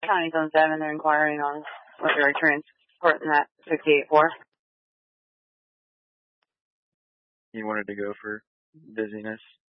County Zone 7, they're inquiring on what they're transporting that 68 for. He wanted to go for busyness.